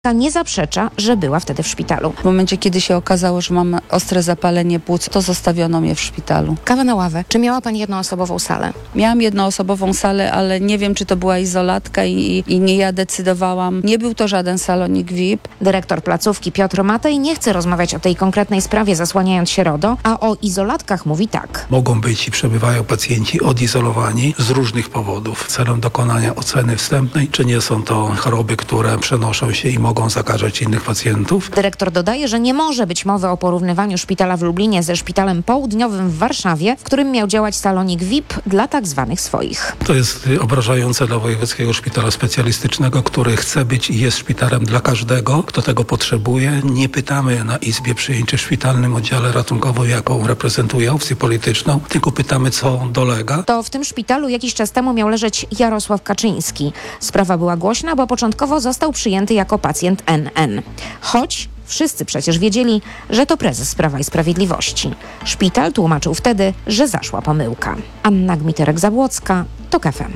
Nie zaprzecza, że była wtedy w szpitalu. W momencie, kiedy się okazało, że mam ostre zapalenie płuc, to zostawiono mnie w szpitalu. Kawa na ławę. Czy miała pani jednoosobową salę? Miałam jednoosobową salę, ale nie wiem, czy to była izolatka i nie ja decydowałam. Nie był to żaden salonik VIP. Dyrektor placówki Piotr Matej nie chce rozmawiać o tej konkretnej sprawie, zasłaniając się RODO, a o izolatkach mówi tak. Mogą być i przebywają pacjenci odizolowani z różnych powodów celem dokonania oceny wstępnej, czy nie są to choroby, które przenoszą się i mogą zakażać innych pacjentów. Dyrektor dodaje, że nie może być mowy o porównywaniu szpitala w Lublinie ze szpitalem południowym w Warszawie, w którym miał działać salonik VIP dla tak zwanych swoich. To jest obrażające dla Wojewódzkiego Szpitala Specjalistycznego, który chce być i jest szpitalem dla każdego, kto tego potrzebuje. Nie pytamy na Izbie Przyjęć czy szpitalnym oddziale ratunkowym, jaką reprezentuje opcję polityczną, tylko pytamy, co dolega. To w tym szpitalu jakiś czas temu miał leżeć Jarosław Kaczyński. Sprawa była głośna, bo początkowo został przyjęty jako pacjent NN. Choć wszyscy przecież wiedzieli, że to prezes Prawa i Sprawiedliwości. Szpital tłumaczył wtedy, że zaszła pomyłka. Anna Gmiterek-Zabłocka, TOK FM.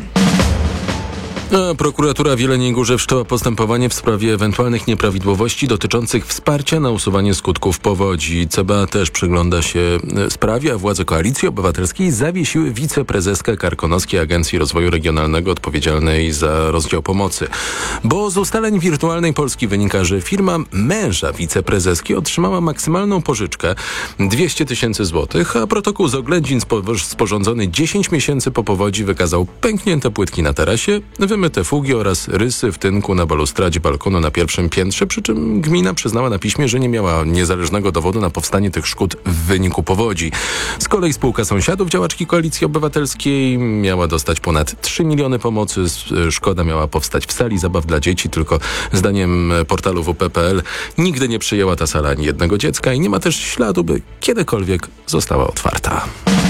Prokuratura w Jeleniej Górze wszczęła postępowanie w sprawie ewentualnych nieprawidłowości dotyczących wsparcia na usuwanie skutków powodzi. CBA też przygląda się sprawie, a władze Koalicji Obywatelskiej zawiesiły wiceprezeskę Karkonoskiej Agencji Rozwoju Regionalnego odpowiedzialnej za rozdział pomocy. Bo z ustaleń Wirtualnej Polski wynika, że firma męża wiceprezeski otrzymała maksymalną pożyczkę 200 000 złotych, a protokół z oględzin sporządzony 10 miesięcy po powodzi wykazał pęknięte płytki na tarasie, wymyte fugi oraz rysy w tynku na balustradzie balkonu na pierwszym piętrze, przy czym gmina przyznała na piśmie, że nie miała niezależnego dowodu na powstanie tych szkód w wyniku powodzi. Z kolei spółka sąsiadów działaczki Koalicji Obywatelskiej miała dostać ponad 3 miliony pomocy. Szkoda miała powstać w sali zabaw dla dzieci, tylko zdaniem portalu WP.pl nigdy nie przyjęła ta sala ani jednego dziecka i nie ma też śladu, by kiedykolwiek została otwarta.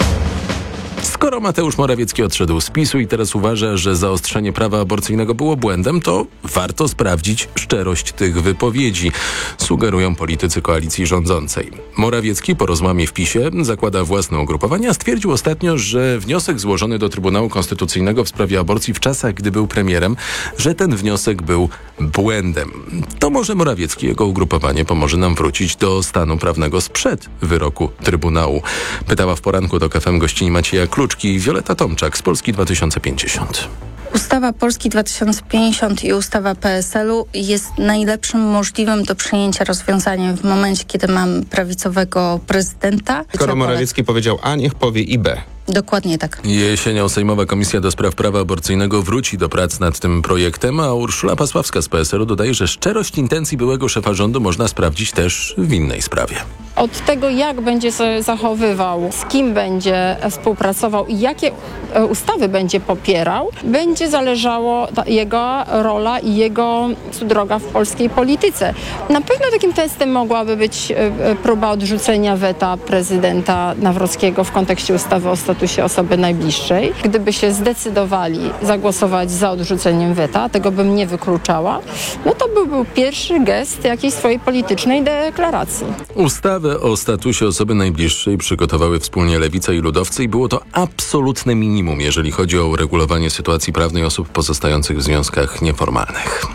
Skoro Mateusz Morawiecki odszedł z PiS-u i teraz uważa, że zaostrzenie prawa aborcyjnego było błędem, to warto sprawdzić szczerość tych wypowiedzi, sugerują politycy koalicji rządzącej. Morawiecki po rozłamie w PiS-ie zakłada własne ugrupowanie, a stwierdził ostatnio, że wniosek złożony do Trybunału Konstytucyjnego w sprawie aborcji w czasach, gdy był premierem, że ten wniosek był błędem. To może Morawiecki i jego ugrupowanie pomoże nam wrócić do stanu prawnego sprzed wyroku Trybunału. Pytała w poranku TOK FM gościni Macieja Kluczki i Wioleta Tomczak z Polski 2050. Ustawa Polski 2050 i ustawa PSL-u jest najlepszym możliwym do przyjęcia rozwiązaniem w momencie, kiedy mamy prawicowego prezydenta. Skoro Morawiecki powiedział A, niech powie i B. Dokładnie tak. Jesienią Sejmowa Komisja do Spraw Prawa Aborcyjnego wróci do prac nad tym projektem, a Urszula Pasławska z PSL-u dodaje, że szczerość intencji byłego szefa rządu można sprawdzić też w innej sprawie. Od tego, jak będzie się zachowywał, z kim będzie współpracował i jakie ustawy będzie popierał, będzie zależało jego rola i jego droga w polskiej polityce. Na pewno takim testem mogłaby być próba odrzucenia weta prezydenta Nawrockiego w kontekście ustawy o statusie osoby najbliższej. Gdyby się zdecydowali zagłosować za odrzuceniem weta, tego bym nie wykluczała, no to był pierwszy gest jakiejś swojej politycznej deklaracji. Ustawę o statusie osoby najbliższej przygotowały wspólnie Lewica i Ludowcy i było to absolutne minimum, jeżeli chodzi o uregulowanie sytuacji prawnej osób pozostających w związkach nieformalnych.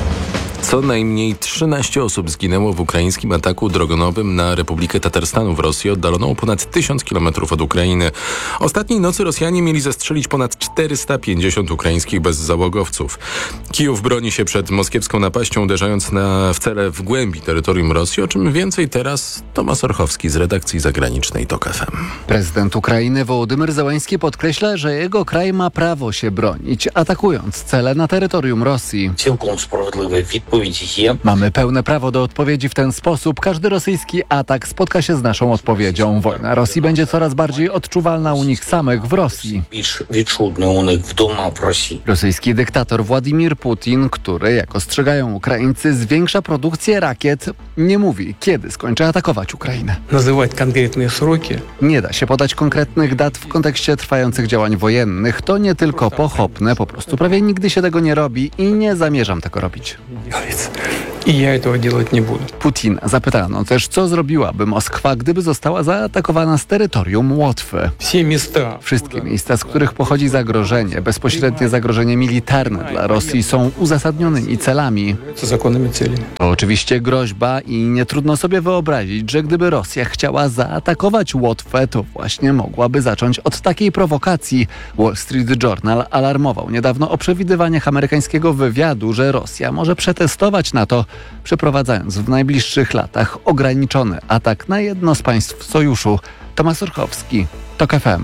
Co najmniej 13 osób zginęło w ukraińskim ataku drogowym na Republikę Tatarstanu w Rosji, oddaloną ponad 1000 km od Ukrainy. Ostatniej nocy Rosjanie mieli zestrzelić ponad 450 ukraińskich bezzałogowców. Kijów broni się przed moskiewską napaścią, uderzając w cele w głębi terytorium Rosji, o czym więcej teraz Tomasz Orchowski z redakcji zagranicznej TOK FM. Prezydent Ukrainy Wołodymyr Zełański podkreśla, że jego kraj ma prawo się bronić, atakując cele na terytorium Rosji. Mamy pełne prawo do odpowiedzi w ten sposób. Każdy rosyjski atak spotka się z naszą odpowiedzią. Wojna Rosji będzie coraz bardziej odczuwalna u nich samych w Rosji. Rosyjski dyktator Władimir Putin, który, jak ostrzegają Ukraińcy, zwiększa produkcję rakiet, nie mówi, kiedy skończy atakować Ukrainę. Nie da się podać konkretnych dat w kontekście trwających działań wojennych. To nie tylko pochopne, po prostu prawie nigdy się tego nie robi i nie zamierzam tego robić. нравится. И я этого делать не буду. Putin zapytano też, co zrobiłaby Moskwa, gdyby została zaatakowana z terytorium Łotwy. Все места, Wszystkie miejsca, z których pochodzi zagrożenie, bezpośrednie zagrożenie militarne dla Rosji, są uzasadnionymi celami. с законными целями. To oczywiście groźba i nie trudno sobie wyobrazić, że gdyby Rosja chciała zaatakować Łotwę, to właśnie mogłaby zacząć od takiej prowokacji. Wall Street Journal alarmował niedawno o przewidywaniach amerykańskiego wywiadu, że Rosja może przetestować NATO, przeprowadzając w najbliższych latach ograniczony atak na jedno z państw sojuszu. Tomasz Orchowski, TOK FM.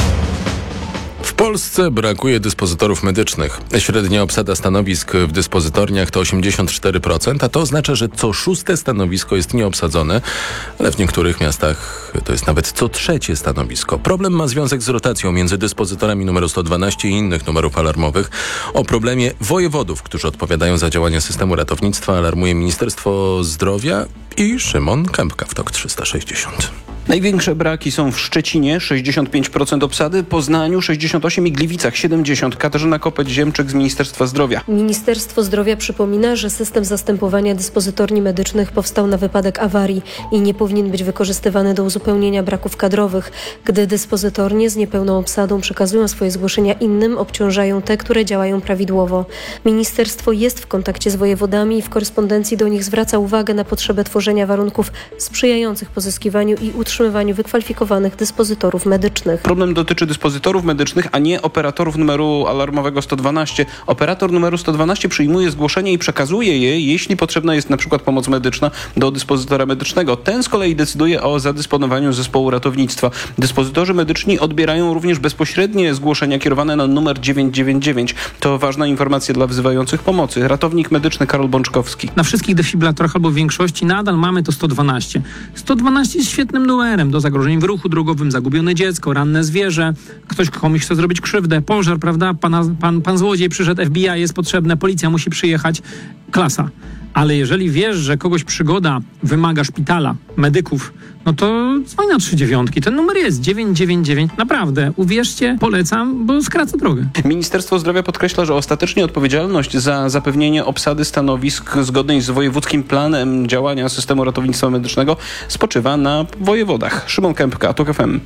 W Polsce brakuje dyspozytorów medycznych. Średnia obsada stanowisk w dyspozytorniach to 84%, a to oznacza, że co 6. stanowisko jest nieobsadzone, ale w niektórych miastach to jest nawet co 3. stanowisko. Problem ma związek z rotacją między dyspozytorami numeru 112 i innych numerów alarmowych. O problemie wojewodów, którzy odpowiadają za działanie systemu ratownictwa, alarmuje Ministerstwo Zdrowia i Szymon Kępka w TOK 360. Największe braki są w Szczecinie, 65% obsady, Poznaniu 68% i Gliwicach 70%. Katarzyna Kopeć-Ziemczyk z Ministerstwa Zdrowia. Ministerstwo Zdrowia przypomina, że system zastępowania dyspozytorni medycznych powstał na wypadek awarii i nie powinien być wykorzystywany do uzupełnienia braków kadrowych. Gdy dyspozytornie z niepełną obsadą przekazują swoje zgłoszenia innym, obciążają te, które działają prawidłowo. Ministerstwo jest w kontakcie z wojewodami i w korespondencji do nich zwraca uwagę na potrzebę tworzenia warunków sprzyjających pozyskiwaniu i utrzymywaniu wykwalifikowanych dyspozytorów medycznych. Problem dotyczy dyspozytorów medycznych, a nie operatorów numeru alarmowego 112. Operator numeru 112 przyjmuje zgłoszenie i przekazuje je, jeśli potrzebna jest np. pomoc medyczna, do dyspozytora medycznego. Ten z kolei decyduje o zadysponowaniu zespołu ratownictwa. Dyspozytorzy medyczni odbierają również bezpośrednie zgłoszenia kierowane na numer 999. To ważna informacja dla wzywających pomocy. Ratownik medyczny Karol Bączkowski. Na wszystkich defibrylatorach albo w większości nadal mamy to 112. 112 jest świetnym numerem do zagrożeń w ruchu drogowym, zagubione dziecko, ranne zwierzę, ktoś komuś chce zrobić krzywdę, pożar, prawda, pan złodziej przyszedł, FBI jest potrzebne, policja musi przyjechać, klasa. Ale jeżeli wiesz, że kogoś przygoda wymaga szpitala, medyków, no to dzwoń na 39. Ten numer jest 999. Naprawdę, uwierzcie, polecam, bo skraca drogę. Ministerstwo Zdrowia podkreśla, że ostatecznie odpowiedzialność za zapewnienie obsady stanowisk zgodnej z wojewódzkim planem działania systemu ratownictwa medycznego spoczywa na wojewodach. Szymon Kępka, TOK FM.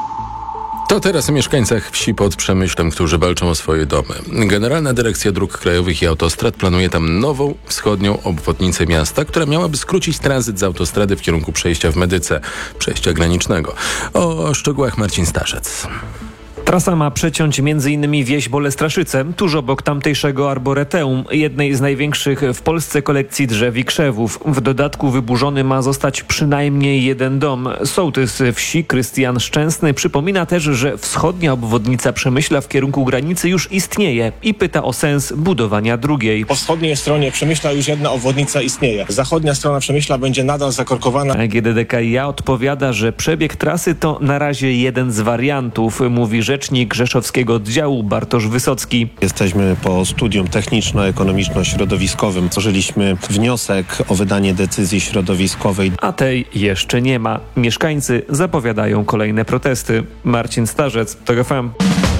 To teraz o mieszkańcach wsi pod Przemyślem, którzy walczą o swoje domy. Generalna Dyrekcja Dróg Krajowych i Autostrad planuje tam nową wschodnią obwodnicę miasta, która miałaby skrócić tranzyt z autostrady w kierunku przejścia w Medyce, przejścia granicznego. O szczegółach Marcin Starzec. Trasa ma przeciąć m.in. wieś Bolestraszyce, tuż obok tamtejszego arboreteum, jednej z największych w Polsce kolekcji drzew i krzewów. W dodatku wyburzony ma zostać przynajmniej jeden dom. Sołtys wsi Krystian Szczęsny przypomina też, że wschodnia obwodnica Przemyśla w kierunku granicy już istnieje i pyta o sens budowania drugiej. Po wschodniej stronie Przemyśla już jedna obwodnica istnieje. Zachodnia strona Przemyśla będzie nadal zakorkowana. GDDKiA odpowiada, że przebieg trasy to na razie jeden z wariantów, mówi rzecznik rzeszowskiego oddziału Bartosz Wysocki. Jesteśmy po studium techniczno-ekonomiczno-środowiskowym. Złożyliśmy wniosek o wydanie decyzji środowiskowej. A tej jeszcze nie ma. Mieszkańcy zapowiadają kolejne protesty. Marcin Starzec, TOK FM.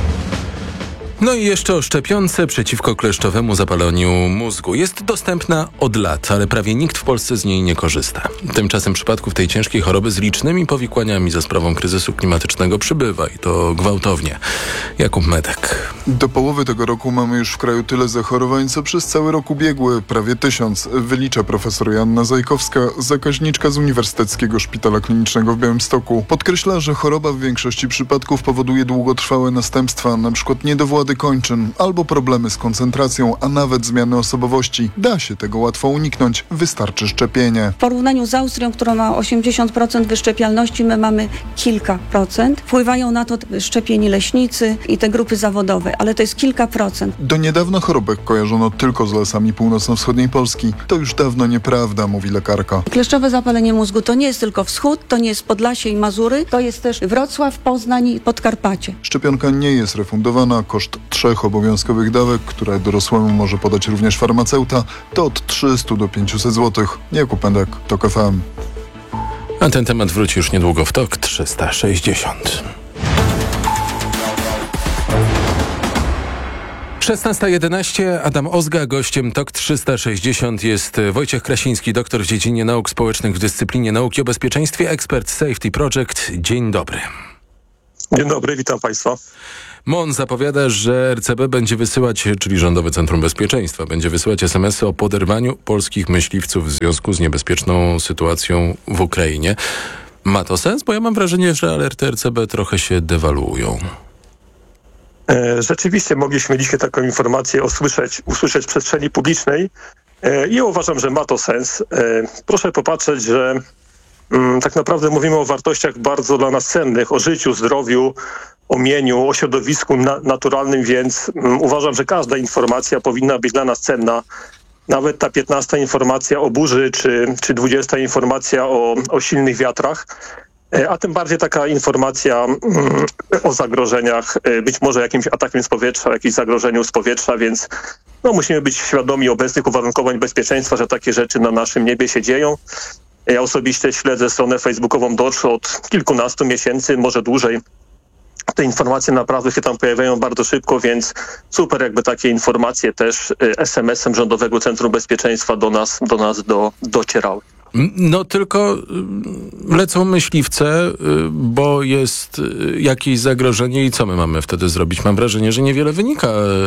No i jeszcze o szczepionce przeciwko kleszczowemu zapaleniu mózgu. Jest dostępna od lat, ale prawie nikt w Polsce z niej nie korzysta. Tymczasem przypadków tej ciężkiej choroby z licznymi powikłaniami za sprawą kryzysu klimatycznego przybywa i to gwałtownie. Jakub Medek. Do połowy tego roku mamy już w kraju tyle zachorowań, co przez cały rok ubiegły, prawie 1000, wylicza profesor Joanna Zajkowska, zakaźniczka z Uniwersyteckiego Szpitala Klinicznego w Białymstoku. Podkreśla, że choroba w większości przypadków powoduje długotrwałe następstwa, np. niedowłady kończyn albo problemy z koncentracją, a nawet zmiany osobowości. Da się tego łatwo uniknąć, wystarczy szczepienie. W porównaniu z Austrią, która ma 80% wyszczepialności, my mamy kilka procent. Wpływają na to szczepieni leśnicy i te grupy zawodowe, ale to jest kilka procent. Do niedawna chorobę kojarzono tylko z lasami północno-wschodniej Polski. To już dawno nieprawda, mówi lekarka. Kleszczowe zapalenie mózgu to nie jest tylko wschód, to nie jest Podlasie i Mazury, to jest też Wrocław, Poznań i Podkarpacie. Szczepionka nie jest refundowana. Koszt 3 obowiązkowych dawek, które dorosłemu może podać również farmaceuta, to od 300 do 500 zł. Jakub Medek, TOK FM. A ten temat wróci już niedługo w TOK 360. 16:11, Adam Ozga, gościem TOK 360 jest Wojciech Krasiński, doktor w dziedzinie nauk społecznych w dyscyplinie nauki o bezpieczeństwie, ekspert Safety Project. Dzień dobry. Dzień dobry, witam Państwa. MON zapowiada, że RCB będzie wysyłać, czyli Rządowe Centrum Bezpieczeństwa, będzie wysyłać SMS-y o poderwaniu polskich myśliwców w związku z niebezpieczną sytuacją w Ukrainie. Ma to sens? Bo ja mam wrażenie, że alerty RCB trochę się dewaluują. Rzeczywiście mogliśmy dzisiaj taką informację usłyszeć w przestrzeni publicznej i ja uważam, że ma to sens. Proszę popatrzeć, że tak naprawdę mówimy o wartościach bardzo dla nas cennych, o życiu, zdrowiu, o mieniu, o środowisku naturalnym, więc uważam, że każda informacja powinna być dla nas cenna. Nawet ta 15 informacja o burzy, czy 20 informacja o silnych wiatrach, a tym bardziej taka informacja o zagrożeniach, być może jakimś atakiem z powietrza, jakimś zagrożeniu z powietrza, więc musimy być świadomi obecnych uwarunkowań bezpieczeństwa, że takie rzeczy na naszym niebie się dzieją. Ja osobiście śledzę stronę facebookową Dodge od kilkunastu miesięcy, może dłużej. Te informacje naprawdę się tam pojawiają bardzo szybko, więc super, jakby takie informacje też SMS-em Rządowego Centrum Bezpieczeństwa do nas docierały. No tylko lecą myśliwce, bo jest jakieś zagrożenie i co my mamy wtedy zrobić? Mam wrażenie, że niewiele wynika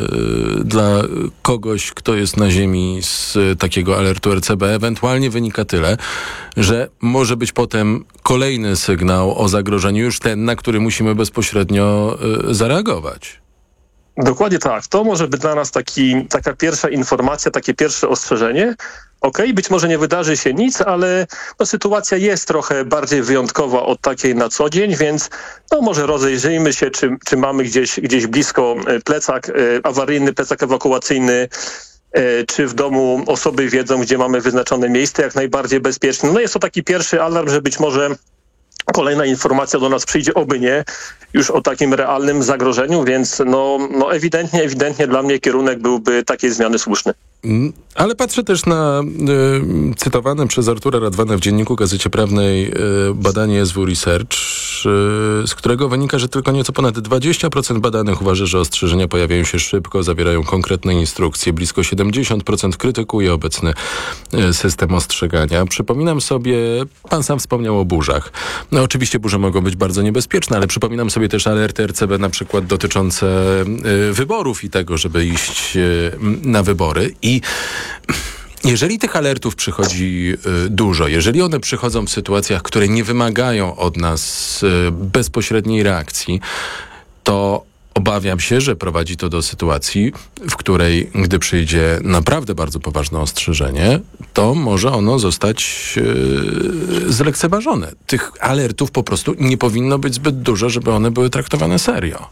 dla kogoś, kto jest na ziemi z takiego alertu RCB. Ewentualnie wynika tyle, że może być potem kolejny sygnał o zagrożeniu, już ten, na który musimy bezpośrednio zareagować. Dokładnie tak. To może być dla nas taka pierwsza informacja, takie pierwsze ostrzeżenie. Okej, być może nie wydarzy się nic, ale sytuacja jest trochę bardziej wyjątkowa od takiej na co dzień, więc może rozejrzyjmy się, czy mamy gdzieś blisko plecak awaryjny, plecak ewakuacyjny, czy w domu osoby wiedzą, gdzie mamy wyznaczone miejsce jak najbardziej bezpieczne. Jest to taki pierwszy alarm, że być może kolejna informacja do nas przyjdzie, oby nie, już o takim realnym zagrożeniu, więc ewidentnie dla mnie kierunek byłby takiej zmiany słuszny. Ale patrzę też na cytowane przez Artura Radwana w Dzienniku Gazecie Prawnej badanie SW Research, z którego wynika, że tylko nieco ponad 20% badanych uważa, że ostrzeżenia pojawiają się szybko, zawierają konkretne instrukcje. Blisko 70% krytykuje obecny system ostrzegania. Przypominam sobie, pan sam wspomniał o burzach. Oczywiście burze mogą być bardzo niebezpieczne, ale przypominam sobie też alerty RCB na przykład dotyczące wyborów i tego, żeby iść na wybory. I jeżeli tych alertów przychodzi dużo, jeżeli one przychodzą w sytuacjach, które nie wymagają od nas bezpośredniej reakcji, to obawiam się, że prowadzi to do sytuacji, w której gdy przyjdzie naprawdę bardzo poważne ostrzeżenie, to może ono zostać zlekceważone. Tych alertów po prostu nie powinno być zbyt dużo, żeby one były traktowane serio.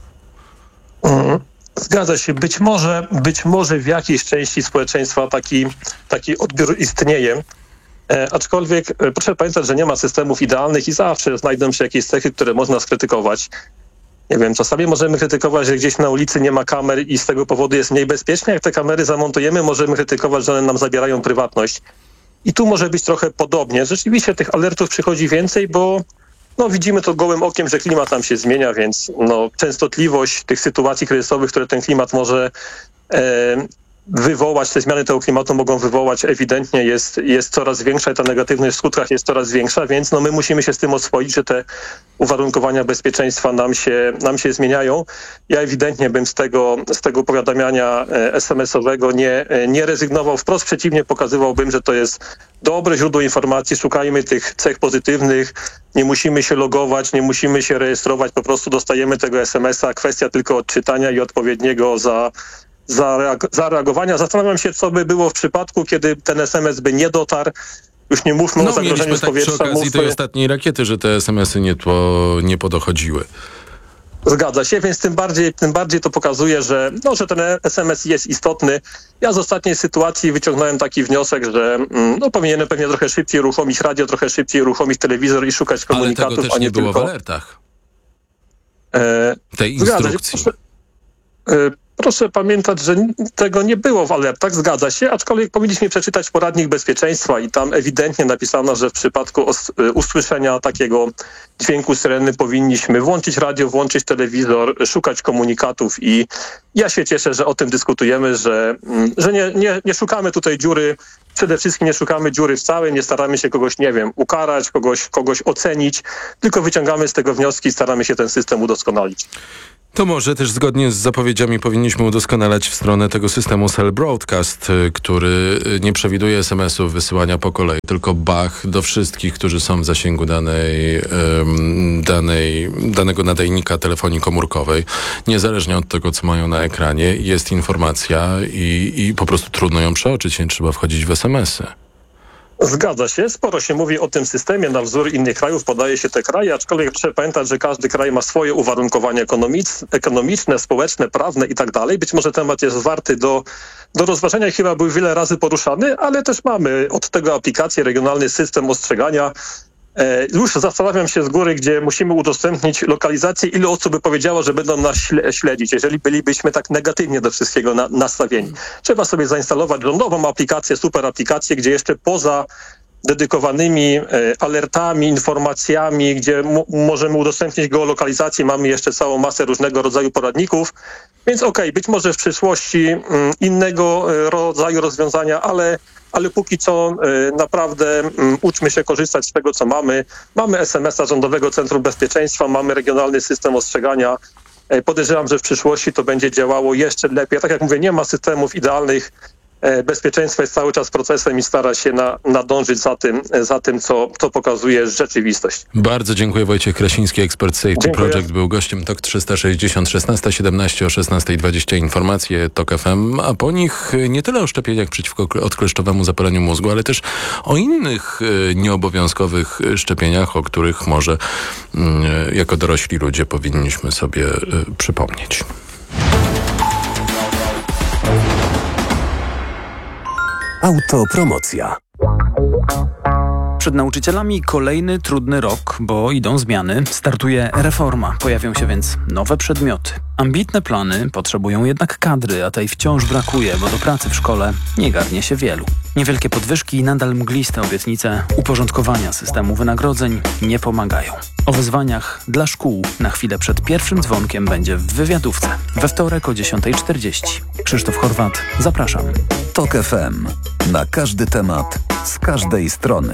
Zgadza się. Być może w jakiejś części społeczeństwa taki odbiór istnieje. Aczkolwiek proszę pamiętać, że nie ma systemów idealnych i zawsze znajdą się jakieś cechy, które można skrytykować. Nie wiem, czasami możemy krytykować, że gdzieś na ulicy nie ma kamer i z tego powodu jest mniej bezpiecznie. Jak te kamery zamontujemy, możemy krytykować, że one nam zabierają prywatność. I tu może być trochę podobnie. Rzeczywiście tych alertów przychodzi więcej, bo widzimy to gołym okiem, że klimat nam się zmienia, więc częstotliwość tych sytuacji kryzysowych, które ten klimat może wywołać, te zmiany tego klimatu mogą wywołać, ewidentnie jest coraz większa i ta negatywność w skutkach jest coraz większa, więc my musimy się z tym oswoić, że te uwarunkowania bezpieczeństwa nam się zmieniają. Ja ewidentnie bym z tego powiadamiania SMS-owego nie rezygnował. Wprost przeciwnie, pokazywałbym, że to jest dobre źródło informacji. Szukajmy tych cech pozytywnych. Nie musimy się logować, nie musimy się rejestrować. Po prostu dostajemy tego SMS-a. Kwestia tylko odczytania i odpowiedniego zareagowania. Zastanawiam się, co by było w przypadku, kiedy ten SMS by nie dotarł. Już nie mówmy o zagrożeniu z powietrza. Przy okazji tej ostatniej rakiety, że te SMS-y nie podochodziły. Zgadza się, więc tym bardziej to pokazuje, że ten SMS jest istotny. Ja z ostatniej sytuacji wyciągnąłem taki wniosek, że powinienem pewnie trochę szybciej uruchomić radio, trochę szybciej uruchomić telewizor i szukać komunikatów, ale tego też nie było w alertach. Tej instrukcji. Proszę pamiętać, że tego nie było w alertach, zgadza się, aczkolwiek powinniśmy przeczytać poradnik bezpieczeństwa i tam ewidentnie napisano, że w przypadku usłyszenia takiego dźwięku syreny powinniśmy włączyć radio, włączyć telewizor, szukać komunikatów i ja się cieszę, że o tym dyskutujemy, że nie szukamy tutaj dziury, przede wszystkim nie szukamy dziury w całej, nie staramy się kogoś, nie wiem, ukarać, kogoś ocenić, tylko wyciągamy z tego wnioski i staramy się ten system udoskonalić. To może też zgodnie z zapowiedziami powinniśmy udoskonalać w stronę tego systemu Cell Broadcast, który nie przewiduje SMS-ów wysyłania po kolei, tylko do wszystkich, którzy są w zasięgu danego nadajnika telefonii komórkowej. Niezależnie od tego, co mają na ekranie, jest informacja i po prostu trudno ją przeoczyć, nie trzeba wchodzić w SMS-y. Zgadza się. Sporo się mówi o tym systemie na wzór innych krajów, podaje się te kraje, aczkolwiek trzeba pamiętać, że każdy kraj ma swoje uwarunkowania ekonomiczne, społeczne, prawne i tak dalej. Być może temat jest warty do rozważenia i chyba był wiele razy poruszany, ale też mamy od tego aplikację, regionalny system ostrzegania. Już zastanawiam się z góry, gdzie musimy udostępnić lokalizację, ile osób by powiedziało, że będą nas śledzić, jeżeli bylibyśmy tak negatywnie do wszystkiego nastawieni. Trzeba sobie zainstalować rządową aplikację, super aplikację, gdzie jeszcze poza dedykowanymi alertami, informacjami, gdzie możemy udostępnić geolokalizację, mamy jeszcze całą masę różnego rodzaju poradników. Więc być może w przyszłości innego rodzaju rozwiązania, ale póki co naprawdę uczmy się korzystać z tego, co mamy. Mamy SMS-a Rządowego Centrum Bezpieczeństwa, mamy regionalny system ostrzegania. Podejrzewam, że w przyszłości to będzie działało jeszcze lepiej. Tak jak mówię, nie ma systemów idealnych. Bezpieczeństwo jest cały czas procesem i stara się nadążyć za tym, co pokazuje rzeczywistość. Bardzo dziękuję. Wojciech Krasiński, ekspert Safety Project, był gościem TOK 360, 16:17, o 16:20 informacje TOK FM, a po nich nie tyle o szczepieniach przeciwko odkleszczowemu zapaleniu mózgu, ale też o innych nieobowiązkowych szczepieniach, o których może jako dorośli ludzie powinniśmy sobie przypomnieć. Autopromocja. Przed nauczycielami kolejny trudny rok, bo idą zmiany, startuje reforma, pojawią się więc nowe przedmioty. Ambitne plany potrzebują jednak kadry, a tej wciąż brakuje, bo do pracy w szkole nie garnie się wielu. Niewielkie podwyżki i nadal mgliste obietnice uporządkowania systemu wynagrodzeń nie pomagają. O wyzwaniach dla szkół na chwilę przed pierwszym dzwonkiem będzie w wywiadówce. We wtorek o 10:40. Krzysztof Chorwat, zapraszam. TOK FM. Na każdy temat, z każdej strony.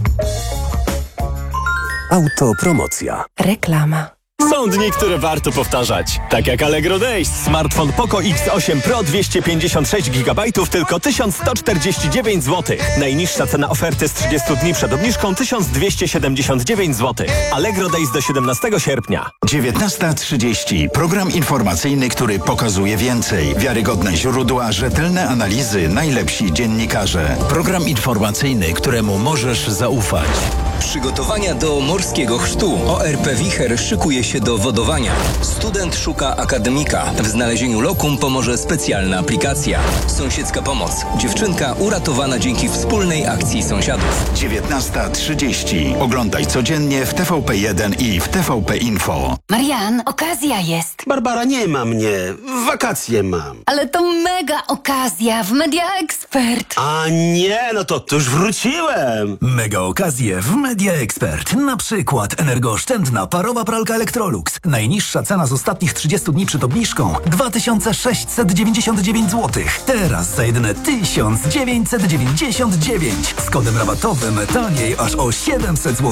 Autopromocja. Reklama. Są dni, które warto powtarzać. Tak jak Allegro Days. Smartfon Poco X8 Pro 256 GB tylko 1149 zł. Najniższa cena oferty z 30 dni przed obniżką 1279 zł. Allegro Days do 17 sierpnia. 19:30. Program informacyjny, który pokazuje więcej. Wiarygodne źródła, rzetelne analizy, najlepsi dziennikarze. Program informacyjny, któremu możesz zaufać. Przygotowania do morskiego chrztu. ORP Wicher szykuje się do wodowania. Student szuka akademika. W znalezieniu lokum pomoże specjalna aplikacja. Sąsiedzka pomoc. Dziewczynka uratowana dzięki wspólnej akcji sąsiadów. 19:30. Oglądaj codziennie w TVP1 i w TVP Info. Marian, okazja jest. Barbara, nie ma mnie. Wakacje mam. Ale to mega okazja w Media Expert. A nie, no to już wróciłem. Mega okazje w Media Expert. Na przykład energooszczędna parowa pralka Electrolux. Najniższa cena z ostatnich 30 dni przed obniżką 2699 zł. Teraz za jedyne 1999. Z kodem rabatowym taniej aż o 700 zł.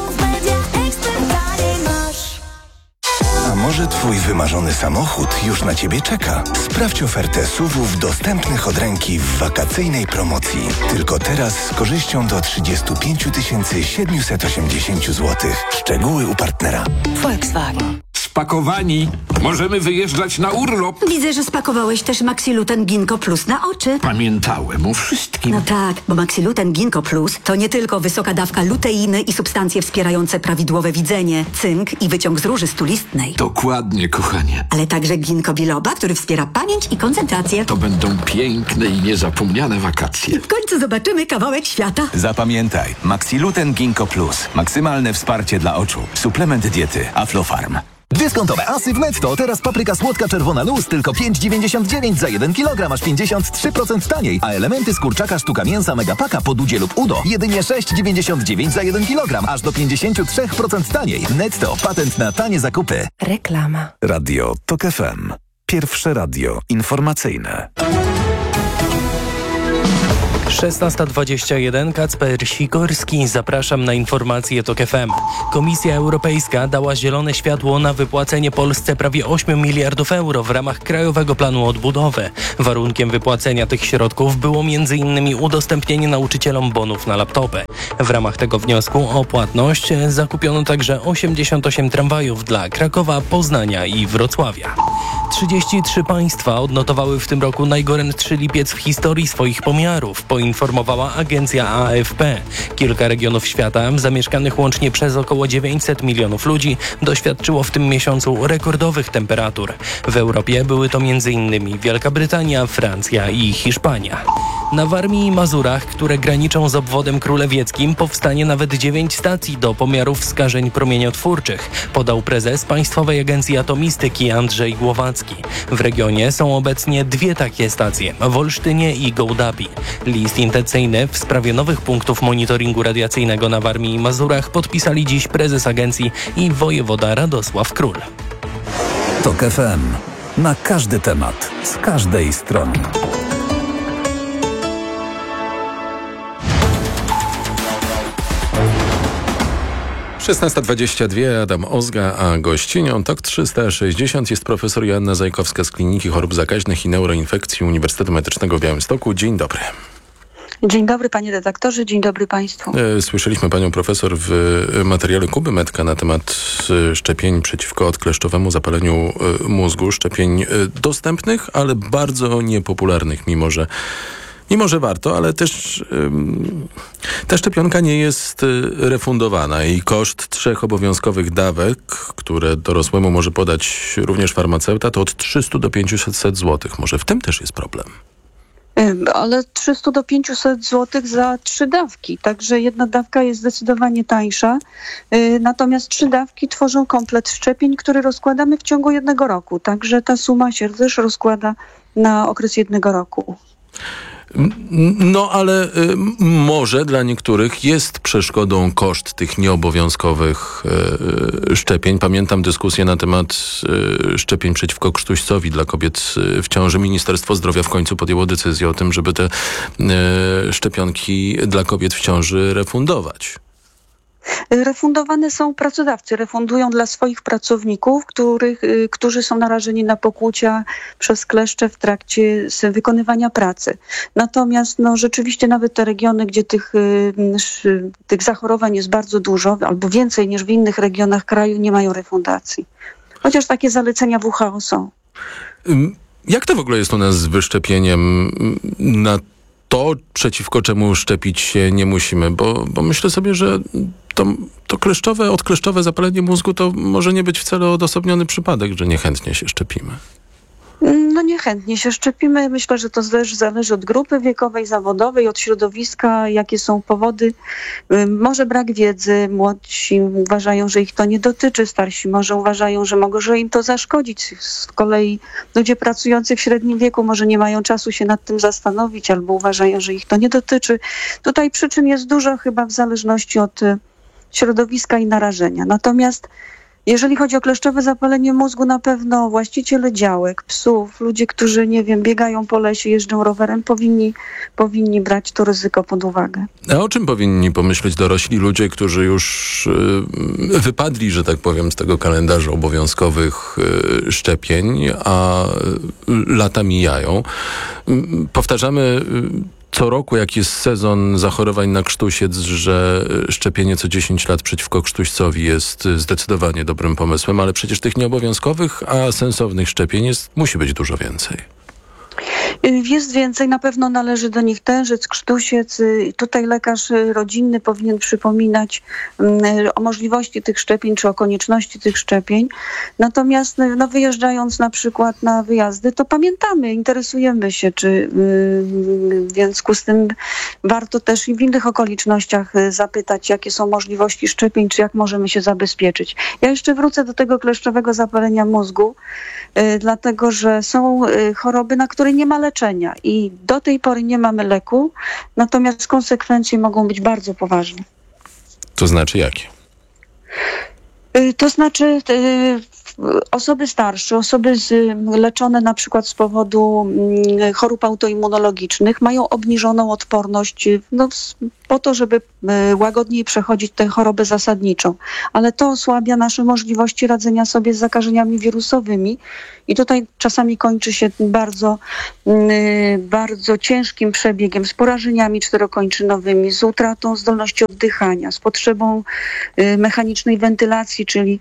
A może twój wymarzony samochód już na ciebie czeka? Sprawdź ofertę SUV-ów dostępnych od ręki w wakacyjnej promocji. Tylko teraz z korzyścią do 35 780 zł. Szczegóły u partnera. Volkswagen. Spakowani. Możemy wyjeżdżać na urlop. Widzę, że spakowałeś też Maxiluten Ginkgo Plus na oczy. Pamiętałem o wszystkim. No tak, bo Maxiluten Ginkgo Plus to nie tylko wysoka dawka luteiny i substancje wspierające prawidłowe widzenie, cynk i wyciąg z róży stulistnej. Dokładnie, kochanie. Ale także ginkgo biloba, który wspiera pamięć i koncentrację. To będą piękne i niezapomniane wakacje. W końcu zobaczymy kawałek świata. Zapamiętaj, Maxiluten Ginkgo Plus. Maksymalne wsparcie dla oczu. Suplement diety Aflofarm. Dyskontowe asy w Netto. Teraz papryka słodka czerwona luz tylko 5,99 za 1 kg, aż 53% taniej. A elementy z kurczaka sztuka mięsa Megapaka pod udzie lub udo jedynie 6,99 za 1 kg, aż do 53% taniej. Netto. Patent na tanie zakupy. Reklama. Radio TOK FM. Pierwsze radio informacyjne. 16:21. Kacper Sikorski. Zapraszam na informacje TOK FM. Komisja Europejska dała zielone światło na wypłacenie Polsce prawie 8 miliardów euro w ramach Krajowego Planu Odbudowy. Warunkiem wypłacenia tych środków było m.in. udostępnienie nauczycielom bonów na laptopy. W ramach tego wniosku o płatność zakupiono także 88 tramwajów dla Krakowa, Poznania i Wrocławia. 33 państwa odnotowały w tym roku najgorętszy lipiec w historii swoich pomiarów, poinformowała agencja AFP. Kilka regionów świata, zamieszkanych łącznie przez około 900 milionów ludzi, doświadczyło w tym miesiącu rekordowych temperatur. W Europie były to m.in. Wielka Brytania, Francja i Hiszpania. Na Warmii i Mazurach, które graniczą z obwodem królewieckim, powstanie nawet 9 stacji do pomiarów skażeń promieniotwórczych, podał prezes Państwowej Agencji Atomistyki Andrzej Głowacki. W regionie są obecnie 2 takie stacje, w Olsztynie i Gołdapi. List intencyjny w sprawie nowych punktów monitoringu radiacyjnego na Warmii i Mazurach podpisali dziś prezes agencji i wojewoda Radosław Król. TOK FM. Na każdy temat, z każdej strony. Szesnasta 22, Adam Ozga, a gościnią TOK 360 jest profesor Joanna Zajkowska z Kliniki Chorób Zakaźnych i Neuroinfekcji Uniwersytetu Medycznego w Białymstoku. Dzień dobry. Dzień dobry panie redaktorze, dzień dobry państwu. Słyszeliśmy panią profesor w materiale Kuby Metka na temat szczepień przeciwko odkleszczowemu zapaleniu mózgu. Szczepień dostępnych, ale bardzo niepopularnych, mimo że warto, ale też ta szczepionka nie jest refundowana i koszt 3 obowiązkowych dawek, które dorosłemu może podać również farmaceuta, to od 300 do 500 zł. Może w tym też jest problem? Ale 300 do 500 zł za 3 dawki, także jedna dawka jest zdecydowanie tańsza, natomiast 3 dawki tworzą komplet szczepień, który rozkładamy w ciągu 1 roku, także ta suma się też rozkłada na okres 1 roku. No ale może dla niektórych jest przeszkodą koszt tych nieobowiązkowych szczepień. Pamiętam dyskusję na temat szczepień przeciwko krztuścowi dla kobiet w ciąży. Ministerstwo Zdrowia w końcu podjęło decyzję o tym, żeby te szczepionki dla kobiet w ciąży refundować. Refundowane są pracodawcy, refundują dla swoich pracowników, którzy są narażeni na pokłucia przez kleszcze w trakcie wykonywania pracy. Natomiast rzeczywiście nawet te regiony, gdzie tych zachorowań jest bardzo dużo, albo więcej niż w innych regionach kraju, nie mają refundacji. Chociaż takie zalecenia WHO są. Jak to w ogóle jest u nas z wyszczepieniem na to, przeciwko czemu szczepić się nie musimy? Bo myślę sobie, że to odkleszczowe zapalenie mózgu to może nie być wcale odosobniony przypadek, że niechętnie się szczepimy. No niechętnie się szczepimy. Myślę, że to też zależy od grupy wiekowej, zawodowej, od środowiska, jakie są powody. Może brak wiedzy, młodsi uważają, że ich to nie dotyczy, starsi może uważają, że może im to zaszkodzić. Z kolei ludzie pracujący w średnim wieku może nie mają czasu się nad tym zastanowić albo uważają, że ich to nie dotyczy. Tutaj przyczyn jest dużo chyba w zależności od środowiska i narażenia. Natomiast jeżeli chodzi o kleszczowe zapalenie mózgu, na pewno właściciele działek, psów, ludzie, którzy, biegają po lesie, jeżdżą rowerem, powinni brać to ryzyko pod uwagę. A o czym powinni pomyśleć dorośli ludzie, którzy już wypadli, że tak powiem, z tego kalendarza obowiązkowych szczepień, a lata mijają? Powtarzamy co roku, jak jest sezon zachorowań na krztusiec, że szczepienie co 10 lat przeciwko krztuścowi jest zdecydowanie dobrym pomysłem, ale przecież tych nieobowiązkowych, a sensownych szczepień musi być dużo więcej. Jest więcej, na pewno należy do nich tężec, krztusiec. Tutaj lekarz rodzinny powinien przypominać o możliwości tych szczepień, czy o konieczności tych szczepień. Natomiast wyjeżdżając na przykład na wyjazdy, to pamiętamy, interesujemy się, w związku z tym warto też i w innych okolicznościach zapytać, jakie są możliwości szczepień, czy jak możemy się zabezpieczyć. Ja jeszcze wrócę do tego kleszczowego zapalenia mózgu, dlatego że są choroby, na które nie ma leczenia i do tej pory nie mamy leku, natomiast konsekwencje mogą być bardzo poważne. To znaczy jakie? To znaczy osoby starsze, osoby leczone na przykład z powodu chorób autoimmunologicznych mają obniżoną odporność po to, żeby łagodniej przechodzić tę chorobę zasadniczą. Ale to osłabia nasze możliwości radzenia sobie z zakażeniami wirusowymi i tutaj czasami kończy się bardzo, bardzo ciężkim przebiegiem, z porażeniami czterokończynowymi, z utratą zdolności oddychania, z potrzebą mechanicznej wentylacji, czyli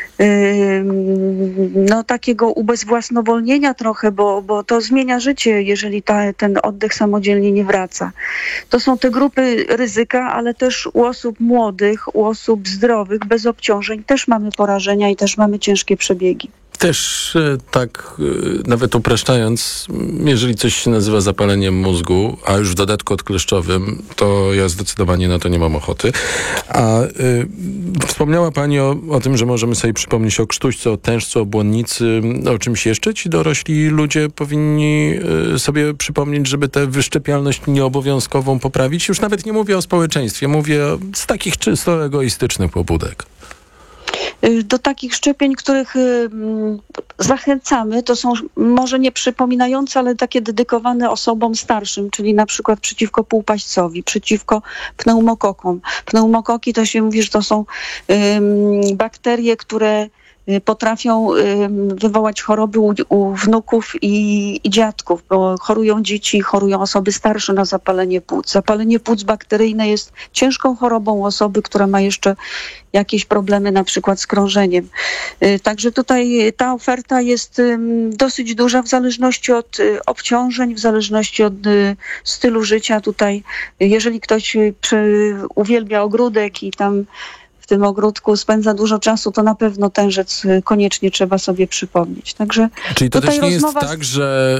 takiego ubezwłasnowolnienia trochę, bo to zmienia życie, jeżeli ten oddech samodzielnie nie wraca. To są te grupy ryzyka, ale też u osób młodych, u osób zdrowych, bez obciążeń też mamy porażenia i też mamy ciężkie przebiegi. Też tak, nawet upraszczając, jeżeli coś się nazywa zapaleniem mózgu, a już w dodatku odkleszczowym, to ja zdecydowanie na to nie mam ochoty. A wspomniała Pani o tym, że możemy sobie przypomnieć o krztuśce, o tężcu, o błonnicy, o czymś jeszcze ci dorośli ludzie powinni sobie przypomnieć, żeby tę wyszczepialność nieobowiązkową poprawić? Już nawet nie mówię o społeczeństwie, mówię z takich czysto egoistycznych pobudek. Do takich szczepień, których zachęcamy, to są może nie przypominające, ale takie dedykowane osobom starszym, czyli na przykład przeciwko półpaścowi, przeciwko pneumokokom. Pneumokoki to się mówi, że to są bakterie, które potrafią wywołać choroby u wnuków i dziadków, bo chorują dzieci, chorują osoby starsze na zapalenie płuc. Zapalenie płuc bakteryjne jest ciężką chorobą osoby, która ma jeszcze jakieś problemy na przykład z krążeniem. Także tutaj ta oferta jest dosyć duża w zależności od obciążeń, w zależności od stylu życia. Tutaj jeżeli ktoś uwielbia ogródek i tam w tym ogródku spędza dużo czasu, to na pewno tężec koniecznie trzeba sobie przypomnieć. Także czyli to też nie jest tak, że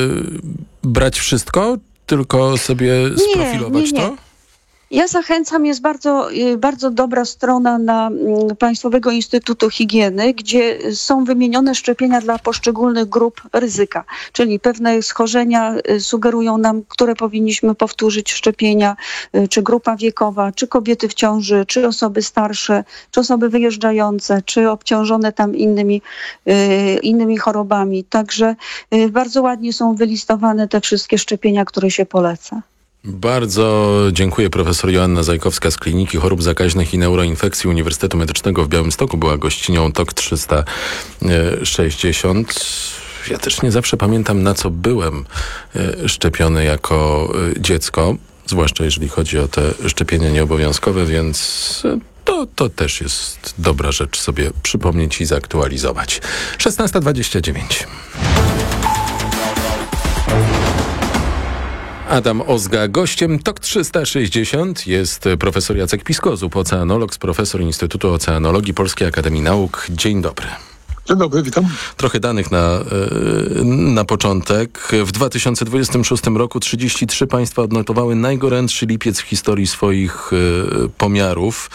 brać wszystko, tylko sobie sprofilować to? Ja zachęcam, jest bardzo, bardzo dobra strona na Państwowego Instytutu Higieny, gdzie są wymienione szczepienia dla poszczególnych grup ryzyka, czyli pewne schorzenia sugerują nam, które powinniśmy powtórzyć szczepienia, czy grupa wiekowa, czy kobiety w ciąży, czy osoby starsze, czy osoby wyjeżdżające, czy obciążone tam innymi chorobami. Także bardzo ładnie są wylistowane te wszystkie szczepienia, które się poleca. Bardzo dziękuję. Profesor Joanna Zajkowska z Kliniki Chorób Zakaźnych i Neuroinfekcji Uniwersytetu Medycznego w Białymstoku była gościnią TOK 360. Ja też nie zawsze pamiętam, na co byłem szczepiony jako dziecko, zwłaszcza jeżeli chodzi o te szczepienia nieobowiązkowe, więc to też jest dobra rzecz sobie przypomnieć i zaktualizować. 16:29. Adam Ozga. Gościem TOK 360 jest profesor Jacek Piskozub, oceanolog, profesor Instytutu Oceanologii Polskiej Akademii Nauk. Dzień dobry. Dzień dobry, witam. Trochę danych na początek. W 2026 roku 33 państwa odnotowały najgorętszy lipiec w historii swoich pomiarów.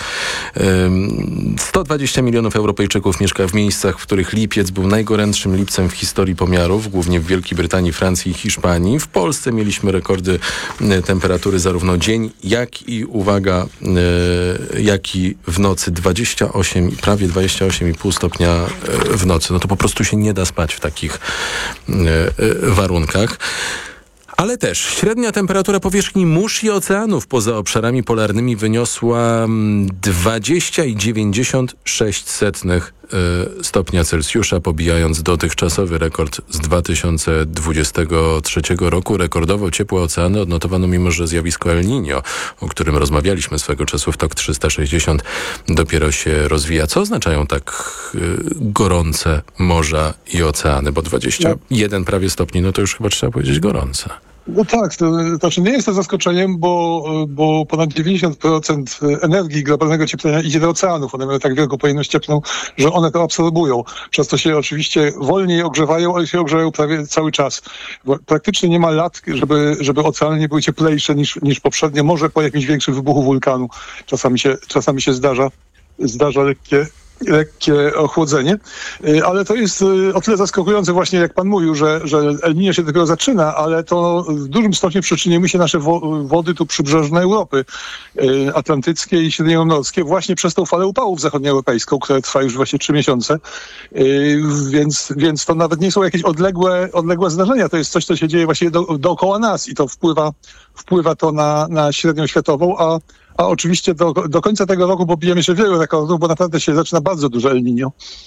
120 milionów Europejczyków mieszka w miejscach, w których lipiec był najgorętszym lipcem w historii pomiarów, głównie w Wielkiej Brytanii, Francji i Hiszpanii. W Polsce mieliśmy rekordy temperatury zarówno dzień, jak i, uwaga, jak i w nocy. 28, prawie 28,5 stopnia w nocy. No to po prostu się nie da spać w takich warunkach. Ale też średnia temperatura powierzchni mórz i oceanów poza obszarami polarnymi wyniosła 20,96 stopnia Celsjusza, pobijając dotychczasowy rekord z 2023 roku. Rekordowo ciepłe oceany odnotowano, mimo że zjawisko El Niño, o którym rozmawialiśmy swego czasu w TOK 360, dopiero się rozwija. Co oznaczają tak gorące morza i oceany? Bo 21 prawie stopni, no to już chyba trzeba powiedzieć gorące. No tak, to znaczy nie jest to zaskoczeniem, bo ponad 90% energii globalnego cieplenia idzie do oceanów. One mają tak wielką pojemność cieplną, że one to absorbują. Przez to się oczywiście wolniej ogrzewają, ale się ogrzewają prawie cały czas. Bo praktycznie nie ma lat, żeby oceany nie były cieplejsze niż poprzednio. Może po jakimś większym wybuchu wulkanu czasami się zdarza lekkie ochłodzenie, ale to jest o tyle zaskakujące właśnie, jak pan mówił, że El Niño się dopiero zaczyna, ale to w dużym stopniu przyczyniły się nasze wody tu przybrzeżne Europy atlantyckiej i średniomorskie właśnie przez tą falę upałów zachodnioeuropejską, która trwa już właśnie 3 miesiące, więc to nawet nie są jakieś odległe zdarzenia, to jest coś, co się dzieje właśnie dookoła nas i to wpływa to na średnią światową, a oczywiście do końca tego roku pobijemy jeszcze wiele rekordów, bo naprawdę się zaczyna bardzo duże El Niño.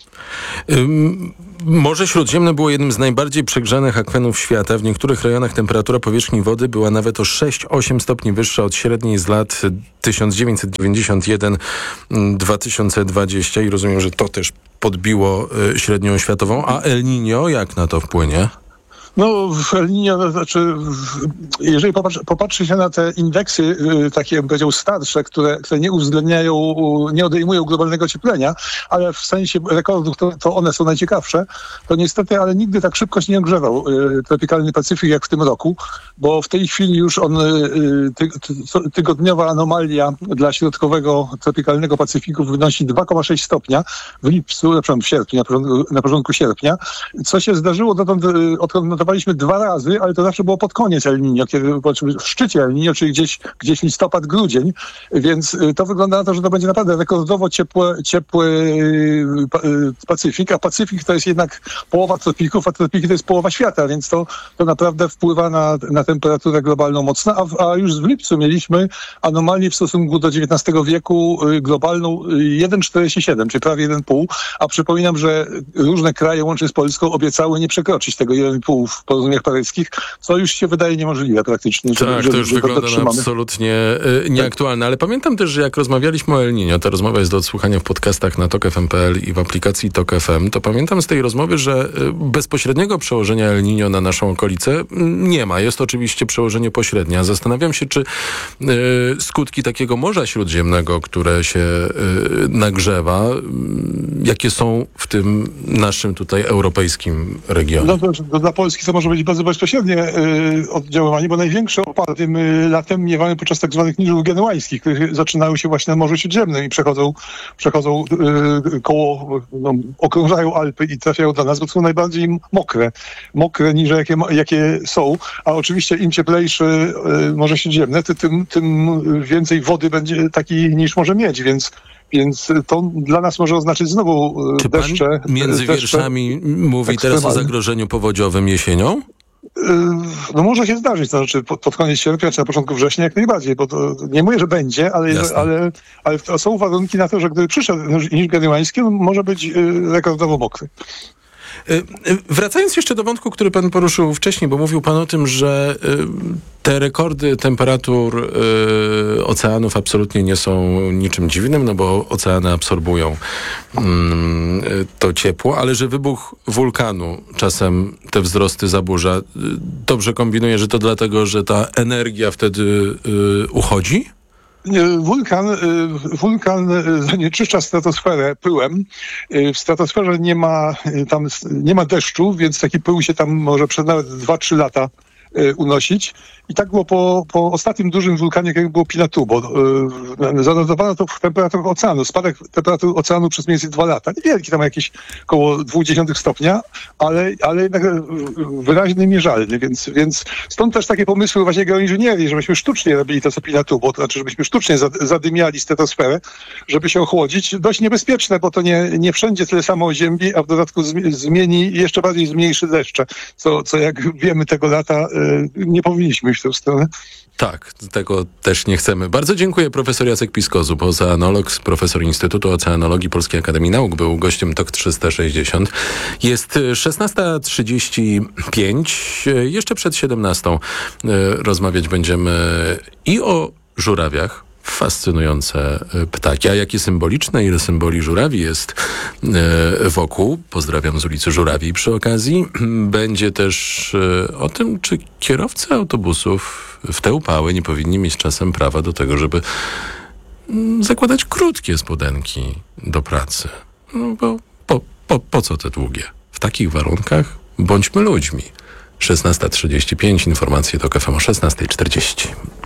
Morze Śródziemne było jednym z najbardziej przegrzanych akwenów świata. W niektórych rejonach temperatura powierzchni wody była nawet o 6-8 stopni wyższa od średniej z lat 1991-2020 i rozumiem, że to też podbiło średnią światową. A El Niño jak na to wpłynie? No, w El Niño, znaczy, jeżeli popatrzy się na te indeksy, takie bym powiedział starsze, które nie uwzględniają, nie odejmują globalnego ocieplenia, ale w sensie rekordów to one są najciekawsze, to niestety, ale nigdy tak szybko się nie ogrzewał tropikalny Pacyfik jak w tym roku, bo w tej chwili już tygodniowa anomalia dla środkowego tropikalnego Pacyfiku wynosi 2,6 stopnia w lipcu, w sierpniu, na początku sierpnia. Co się zdarzyło dotąd, odkąd notowaliśmy 2 razy, ale to zawsze było pod koniec El Niño, kiedy w szczycie El Niño, czyli gdzieś listopad, grudzień, więc to wygląda na to, że to będzie naprawdę rekordowo ciepły Pacyfik, a Pacyfik to jest jednak połowa tropików, a tropiki to jest połowa świata, więc to naprawdę wpływa na temperaturę globalną mocno, a już w lipcu mieliśmy anomalię w stosunku do XIX wieku globalną 1,47, czyli prawie 1,5, a przypominam, że różne kraje, łącznie z Polską, obiecały nie przekroczyć tego 1,5 w porozumieniach paryskich, co już się wydaje niemożliwe praktycznie. Tak, to już wygląda na absolutnie nieaktualne, ale pamiętam też, że jak rozmawialiśmy o El Niño, ta rozmowa jest do odsłuchania w podcastach na TOK.fm.pl i w aplikacji TOK FM, to pamiętam z tej rozmowy, że bezpośredniego przełożenia El Niño na naszą okolicę nie ma. Jest oczywiście przełożenie pośrednie. Zastanawiam się, czy skutki takiego Morza Śródziemnego, które się nagrzewa, jakie są w tym naszym tutaj europejskim regionie? No to dla Polski to może być bardzo bezpośrednie oddziaływanie, bo największe opady tym latem miewamy podczas tak zwanych niżów genuańskich, które zaczynały się właśnie na Morzu Śródziemnym i przechodzą koło, okrążają Alpy i trafiają do nas, bo to są najbardziej mokre niże, jakie są, a oczywiście im cieplejsze Morze Śródziemne, tym więcej wody będzie taki niż może mieć, więc to dla nas może oznaczyć znowu deszcze. Między wierszami mówi teraz o zagrożeniu powodziowym jesienią? No może się zdarzyć, to znaczy pod koniec sierpnia czy na początku września jak najbardziej, bo to nie mówię, że będzie, ale to są warunki na to, że gdyby przyszedł niż genuański, on może być rekordowo mokry. Wracając jeszcze do wątku, który pan poruszył wcześniej, bo mówił pan o tym, że te rekordy temperatur oceanów absolutnie nie są niczym dziwnym, no bo oceany absorbują to ciepło, ale że wybuch wulkanu czasem te wzrosty zaburza. Dobrze kombinuję, że to dlatego, że ta energia wtedy uchodzi? Wulkan zanieczyszcza stratosferę pyłem. W stratosferze nie ma deszczu, więc taki pył się tam może przez nawet 2-3 lata unosić. I tak było po ostatnim dużym wulkanie, jak było Pinatubo. Zanotowano to w temperaturach oceanu. Spadek temperatury oceanu przez mniej więcej 2 lata. Niewielki, tam jakieś około 0,2 stopnia, ale jednak wyraźny, mierzalny. Więc stąd też takie pomysły właśnie geoinżynierii, żebyśmy sztucznie robili to, co Pinatubo, to znaczy, żebyśmy sztucznie zadymiali stratosferę, żeby się ochłodzić. Dość niebezpieczne, bo to nie wszędzie tyle samo ziemi, a w dodatku jeszcze bardziej zmniejszy deszcze, co jak wiemy tego lata nie powinniśmy iść w tę stronę. Tak, tego też nie chcemy. Bardzo dziękuję. Profesor Jacek Piskozub, oceanolog, profesor Instytutu Oceanologii Polskiej Akademii Nauk, był gościem TOK 360. Jest 16:35. Jeszcze przed 17:00 rozmawiać będziemy i o żurawiach. Fascynujące ptaki. A jakie symboliczne, ile symboli żurawi jest wokół. Pozdrawiam z ulicy Żurawi przy okazji. Będzie też o tym, czy kierowcy autobusów w te upały nie powinni mieć czasem prawa do tego, żeby zakładać krótkie spodenki do pracy. No bo po co te długie? W takich warunkach bądźmy ludźmi. 16:35, informacje TOK FM o 16:40.